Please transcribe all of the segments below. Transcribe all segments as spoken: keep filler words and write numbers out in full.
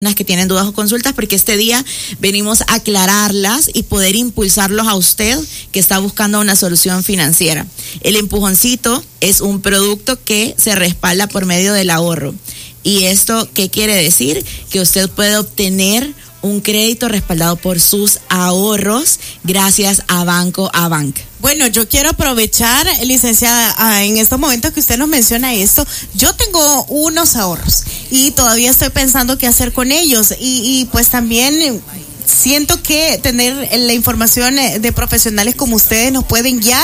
que tienen dudas o consultas, porque este día venimos a aclararlas y poder impulsarlos a usted que está buscando una solución financiera. El empujoncito es un producto que se respalda por medio del ahorro. ¿Y esto qué quiere decir? Que usted puede obtener un crédito respaldado por sus ahorros gracias a Banco Abanc. Bueno, yo quiero aprovechar, licenciada, en estos momentos que usted nos menciona esto. Yo tengo unos ahorros y todavía estoy pensando qué hacer con ellos y, y pues también siento que tener la información de profesionales como ustedes nos pueden guiar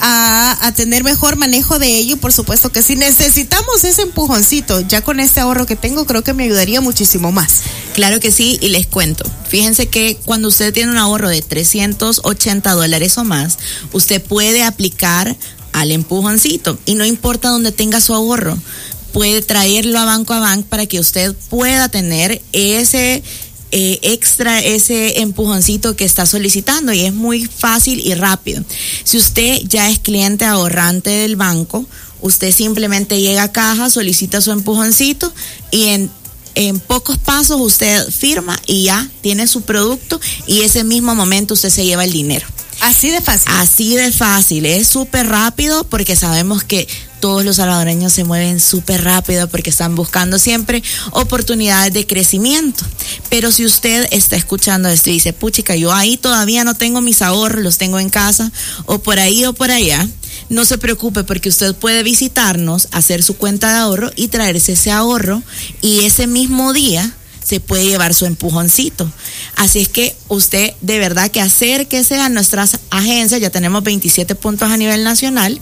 a, a tener mejor manejo de ello. Por supuesto que si necesitamos ese empujoncito, ya con este ahorro que tengo, creo que me ayudaría muchísimo más. Claro que sí, y les cuento. Fíjense que cuando usted tiene un ahorro de trescientos ochenta dólares o más, usted puede aplicar al empujoncito y no importa dónde tenga su ahorro, puede traerlo a Banco Abanc para que usted pueda tener ese Eh, extra, ese empujoncito que está solicitando, y es muy fácil y rápido. Si usted ya es cliente ahorrante del banco, usted simplemente llega a caja, solicita su empujoncito y en En pocos pasos usted firma y ya tiene su producto, y ese mismo momento usted se lleva el dinero. Así de fácil. Así de fácil, es súper rápido, porque sabemos que todos los salvadoreños se mueven súper rápido porque están buscando siempre oportunidades de crecimiento. Pero si usted está escuchando esto y dice, puchica, yo ahí todavía no tengo mis ahorros, los tengo en casa, o por ahí o por allá, no se preocupe, porque usted puede visitarnos, hacer su cuenta de ahorro y traerse ese ahorro, y ese mismo día se puede llevar su empujoncito. Así es que usted de verdad que acérquese a nuestras agencias, ya tenemos veintisiete puntos a nivel nacional,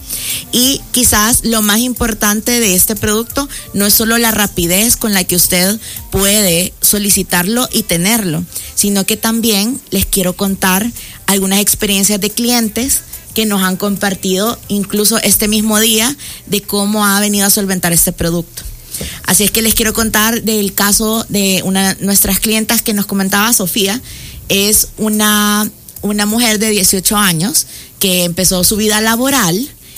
y quizás lo más importante de este producto no es solo la rapidez con la que usted puede solicitarlo y tenerlo, sino que también les quiero contar algunas experiencias de clientes que nos han compartido incluso este mismo día de cómo ha venido a solventar este producto. Así es que les quiero contar del caso de una de nuestras clientas que nos comentaba, Sofía. Es una, una mujer de dieciocho años que empezó su vida laboral,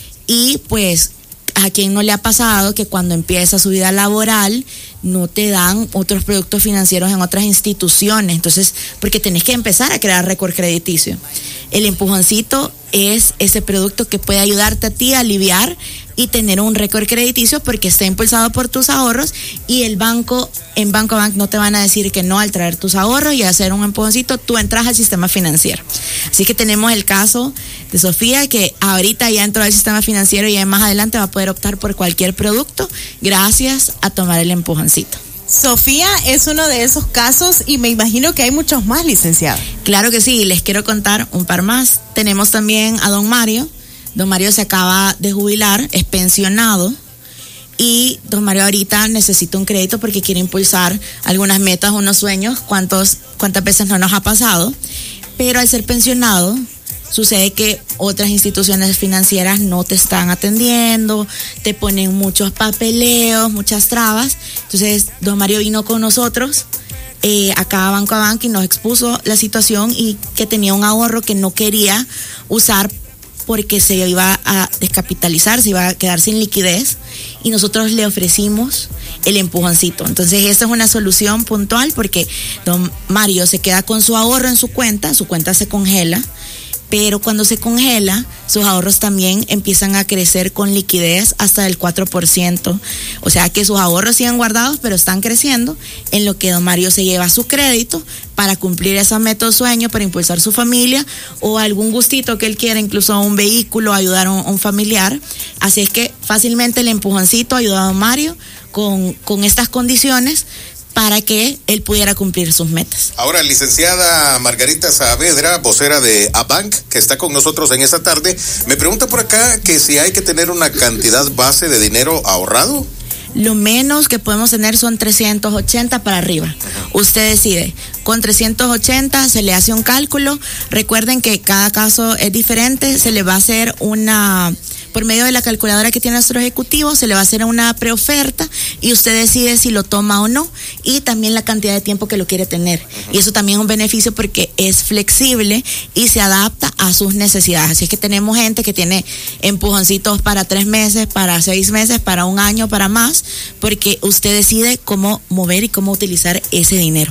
y pues a quien no le ha pasado que cuando empieza su vida laboral no te dan otros productos financieros en otras instituciones. Entonces, porque tenés que empezar a crear récord crediticio. El empujoncito es ese producto que puede ayudarte a ti a aliviar y tener un récord crediticio, porque está impulsado por tus ahorros, y el banco, en Banco Abanc no te van a decir que no al traer tus ahorros y hacer un empujoncito. Tú entras al sistema financiero. Así que tenemos el caso de Sofía, que ahorita ya entró al sistema financiero y ya más adelante va a poder optar por cualquier producto gracias a tomar el empujoncito. Sofía es uno de esos casos, y me imagino que hay muchos más, licenciado. Claro que sí, les quiero contar un par más. Tenemos también a don Mario. Don Mario se acaba de jubilar, es pensionado, y don Mario ahorita necesita un crédito porque quiere impulsar algunas metas, unos sueños. ¿Cuántos, cuántas veces no nos ha pasado? Pero al ser pensionado, sucede que otras instituciones financieras no te están atendiendo, te ponen muchos papeleos, muchas trabas. Entonces, don Mario vino con nosotros eh, acá a Banco Abanc y nos expuso la situación, y que tenía un ahorro que no quería usar porque se iba a descapitalizar, se iba a quedar sin liquidez, y nosotros le ofrecimos el empujoncito. Entonces, esta es una solución puntual, porque don Mario se queda con su ahorro en su cuenta, su cuenta se congela, pero cuando se congela, sus ahorros también empiezan a crecer con liquidez hasta del cuatro por ciento. O sea que sus ahorros siguen guardados, pero están creciendo, en lo que don Mario se lleva su crédito para cumplir esa meta o sueño, para impulsar su familia, o algún gustito que él quiera, incluso un vehículo, ayudar a un, a un familiar. Así es que fácilmente el empujoncito ayuda a don Mario con, con estas condiciones, para que él pudiera cumplir sus metas. Ahora, licenciada Margarita Saavedra, vocera de Abanc, que está con nosotros en esta tarde, me pregunta por acá que si hay que tener una cantidad base de dinero ahorrado. Lo menos que podemos tener son trescientos ochenta para arriba. Usted decide. Con trescientos ochenta se le hace un cálculo. Recuerden que cada caso es diferente. Se le va a hacer una por medio de la calculadora que tiene nuestro ejecutivo, se le va a hacer una preoferta y usted decide si lo toma o no, y también la cantidad de tiempo que lo quiere tener. Uh-huh. Y eso también es un beneficio porque es flexible y se adapta a sus necesidades. Así es que tenemos gente que tiene empujoncitos para tres meses, para seis meses, para un año, para más, porque usted decide cómo mover y cómo utilizar ese dinero.